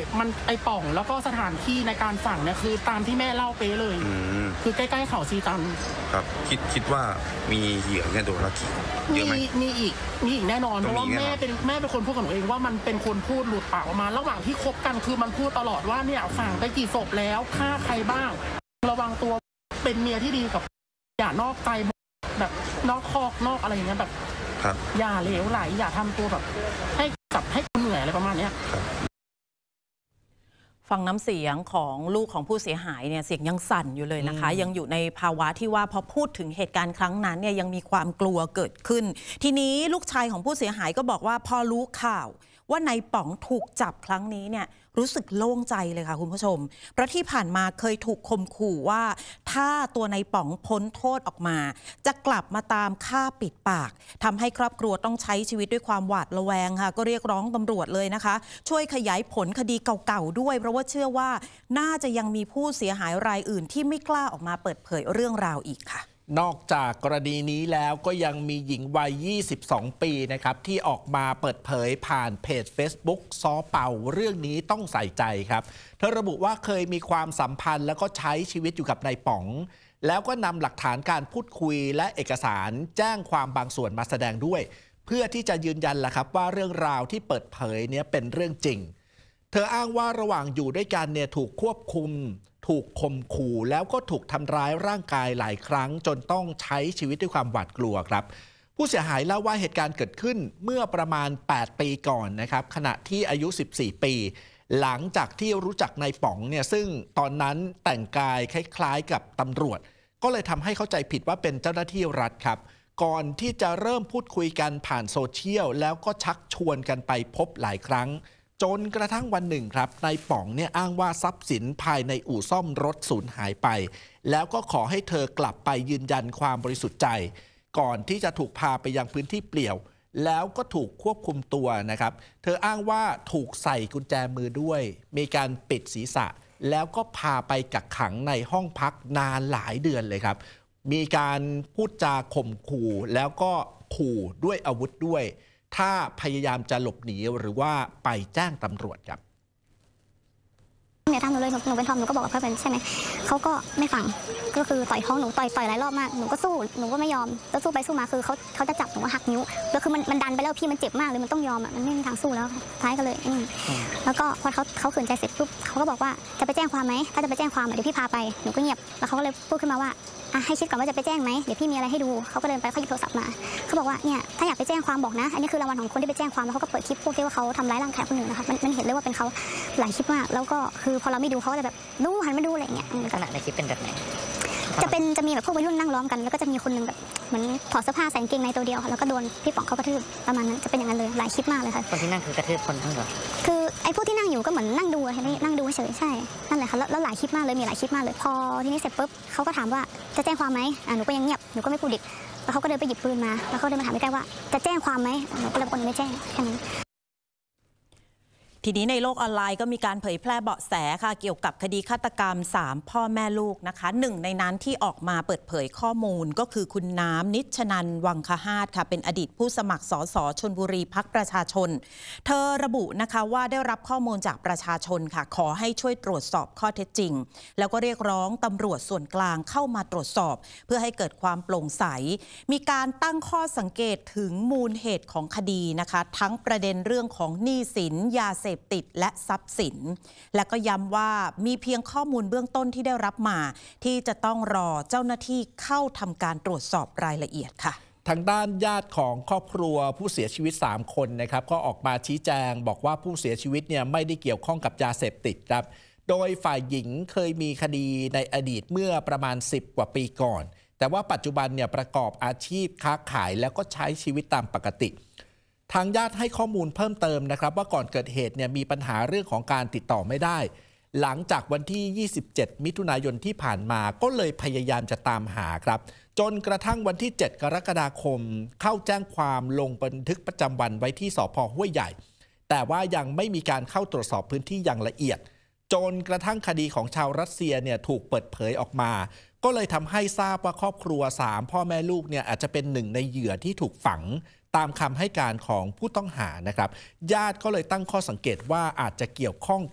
มันไอป่องแล้วก็สถานที่ในการฝังเนี่ยคือตามที่แม่เล่าเป๊ะเลยคือใกล้ๆเขาชีจันทร์ครับคิดว่ามีเหยื่อเนี่ยโดนละกี่เยอะไหมมีอีกแน่นอนเพราะว่าแม่เป็นคนพูดกับหนูเองว่ามันเป็นคนพูดหลุดปากออกมาระหว่างที่คบกันคือมันพูดตลอดว่าเนี่ยฝังไปกี่ศพแล้วฆ่าใครบ้างระวังตัวเป็นเมียที่ดีกับอย่านอกใจแบบนอกคอกนอกอะไรอย่างเงี้ยแบบอย่าเหลวไหลอย่าทำตัวแบบให้คนเหนื่อยอะไรประมาณนี้ฟังน้ำเสียงของลูกของผู้เสียหายเนี่ยเสียงยังสั่นอยู่เลยนะคะยังอยู่ในภาวะที่ว่าพอพูดถึงเหตุการณ์ครั้งนั้นเนี่ยยังมีความกลัวเกิดขึ้นทีนี้ลูกชายของผู้เสียหายก็บอกว่าพอรู้ข่าวว่านายป๋องถูกจับครั้งนี้เนี่ยรู้สึกโล่งใจเลยค่ะคุณผู้ชมเพราะที่ผ่านมาเคยถูกข่มขู่ว่าถ้าตัวนายป๋องพ้นโทษออกมาจะกลับมาตามฆ่าปิดปากทำให้ครอบครัวต้องใช้ชีวิตด้วยความหวาดระแวงค่ะก็เรียกร้องตำรวจเลยนะคะช่วยขยายผลคดีเก่าๆด้วยเพราะว่าเชื่อว่าน่าจะยังมีผู้เสียหายรายอื่นที่ไม่กล้าออกมาเปิดเผยเรื่องราวอีกค่ะนอกจากกรณีนี้แล้วก็ยังมีหญิงวัย 22 ปีนะครับที่ออกมาเปิดเผยผ่านเพจ Facebook ซ้อเป่าเรื่องนี้ต้องใส่ใจครับเธอระบุว่าเคยมีความสัมพันธ์แล้วก็ใช้ชีวิตอยู่กับนายป๋องแล้วก็นำหลักฐานการพูดคุยและเอกสารแจ้งความบางส่วนมาแสดงด้วยเพื่อที่จะยืนยันล่ะครับว่าเรื่องราวที่เปิดเผยเนี่ยเป็นเรื่องจริงเธออ้างว่าระหว่างอยู่ด้วยกันเนี่ยถูกควบคุมถูกข่มขู่แล้วก็ถูกทำร้ายร่างกายหลายครั้งจนต้องใช้ชีวิตด้วยความหวาดกลัวครับผู้เสียหายเล่าว่าเหตุการณ์เกิดขึ้นเมื่อประมาณ8ปีก่อนนะครับขณะที่อายุ14ปีหลังจากที่รู้จักนายป๋องเนี่ยซึ่งตอนนั้นแต่งกายคล้ายๆกับตำรวจก็เลยทำให้เข้าใจผิดว่าเป็นเจ้าหน้าที่รัฐครับก่อนที่จะเริ่มพูดคุยกันผ่านโซเชียลแล้วก็ชักชวนกันไปพบหลายครั้งจนกระทั่งวันหนึ่งครับนายป๋องเนี่ยอ้างว่าทรัพย์สินภายในอู่ซ่อมรถสูญหายไปแล้วก็ขอให้เธอกลับไปยืนยันความบริสุทธิ์ใจก่อนที่จะถูกพาไปยังพื้นที่เปลี่ยวแล้วก็ถูกควบคุมตัวนะครับเธออ้างว่าถูกใส่กุญแจมือด้วยมีการปิดศีรษะแล้วก็พาไปกักขังในห้องพักนานหลายเดือนเลยครับมีการพูดจาข่มขู่แล้วก็ขู่ด้วยอาวุธด้วยถ้าพยายามจะหลบหนีหรือว่าไปแจ้งตำรวจครับเนี่ยทำหนูเลยหนูเป็นทอมหนูก็บอกกับเขาเป็นใช่ไหมเขาก็ไม่ฟังก็คือต่อยท้องหนูต่อยหลายรอบมากหนูก็สู้หนูก็ไม่ยอมแล้วสู้ไปสู้มาคือเขาจะจับหนูหักนิ้วแล้วคือมันดันไปแล้วพี่มันเจ็บมากเลยมันต้องยอมอ่ะมันไม่มีทางสู้แล้วท้ายก็เลยแล้วก็พอเขาขืนใจเสร็จปุ๊บเขาก็บอกว่าจะไปแจ้งความไหมถ้าจะไปแจ้งความเดี๋ยวพี่พาไปหนูก็เงียบแล้วเขาก็เลยพูดขึ้นมาว่าให้คิดก่อนว่าจะไปแจ้งไหมเดี๋ยวพี่มีอะไรให้ดูเขาก็เดินไปเขาหยิบโทรศัพท์มาเขาบอกว่าเนี่ยถ้าอยากไปแจ้งความบอกนะอันนี้คือรางวัลของคนที่ไปแจ้งความแล้วเขาก็เปิดคลิปพวกที่ว่าเขาทำร้ายร่างกายคนอื่นนะคะมันเห็นเลยว่าเป็นเขาหลายคลิปมากแล้วก็คือพอเราไม่ดูเขาก็จะแบบดูหันมาดูอะไรอย่างเงี้ยขณะในคลิปเป็นแบบไหนจะมีแบบพวกวัยรุ่นนั่งล้อมกันแล้วก็จะมีคนนึงแบบเหมือนถอดเสื้อผ้าใส่กางเกงในตัวเดียวแล้วก็โดนพี่ป๋องเขากระทืบประมาณนั้นจะเป็นอย่างนั้นเลยหลายคลิปมากเลยค่ะคนที่นั่งคือกระทืบคนทั้งหมดคือไอ้พวกที่นั่งอยู่ก็เหมือนนั่งดูเฉยใช่นั่นแหละค่ะแล้วหลายคลิปมากเลยมีหลายคลิปมากเลยพอทีนี้เสร็จปุ๊บเขาก็ถามว่าจะแจ้งความไหมหนูก็ยังเงียบหนูก็ไม่พูดอีกแล้วเขาก็เดินไปหยิบปืนมาแล้วเขาเดินมาถามใกล้ๆว่าจะแจ้งความไหมหนูก็เลยบอกไม่แจ้งแค่นั้นทีนี้ในโลกออนไลน์ก็มีการเผยแพร่เบาะแสค่ะเกี่ยวกับคดีฆาตกรรม3พ่อแม่ลูกนะคะหนึ่งในนั้นที่ออกมาเปิดเผยข้อมูลก็คือคุณน้ำนิชนันท์วังคหาฏค่ะเป็นอดีตผู้สมัครสสชลบุรีพรรคประชาชนเธอระบุนะคะว่าได้รับข้อมูลจากประชาชนค่ะขอให้ช่วยตรวจสอบข้อเท็จจริงแล้วก็เรียกร้องตำรวจส่วนกลางเข้ามาตรวจสอบเพื่อให้เกิดความโปร่งใสมีการตั้งข้อสังเกตถึงมูลเหตุของคดีนะคะทั้งประเด็นเรื่องของหนี้สินยาเสพติดและทรัพย์สินและก็ย้ำว่ามีเพียงข้อมูลเบื้องต้นที่ได้รับมาที่จะต้องรอเจ้าหน้าที่เข้าทำการตรวจสอบรายละเอียดค่ะทางด้านญาติของครอบครัวผู้เสียชีวิต3คนนะครับก็ออกมาชี้แจงบอกว่าผู้เสียชีวิตเนี่ยไม่ได้เกี่ยวข้องกับยาเสพติดครับโดยฝ่ายหญิงเคยมีคดีในอดีตเมื่อประมาณ10 กว่าปีก่อนแต่ว่าปัจจุบันเนี่ยประกอบอาชีพค้าขายแล้วก็ใช้ชีวิตตามปกติทางญาติให้ข้อมูลเพิ่มเติมนะครับว่าก่อนเกิดเหตุเนี่ยมีปัญหาเรื่องของการติดต่อไม่ได้หลังจากวันที่ 27 มิถุนายนที่ผ่านมาก็เลยพยายามจะตามหาครับจนกระทั่งวันที่ 7 กรกฎาคมเข้าแจ้งความลงบันทึกประจำวันไว้ที่สภ.ห้วยใหญ่แต่ว่ายังไม่มีการเข้าตรวจสอบพื้นที่อย่างละเอียดจนกระทั่งคดีของชาวรัสเซียเนี่ยถูกเปิดเผยออกมาก็เลยทำให้ทราบว่าครอบครัว3พ่อแม่ลูกเนี่ยอาจจะเป็นหนึ่งในเหยื่อที่ถูกฝังตามคำให้การของผู้ต้องหานะครับญาติก็เลยตั้งข้อสังเกตว่าอาจจะเกี่ยวข้อง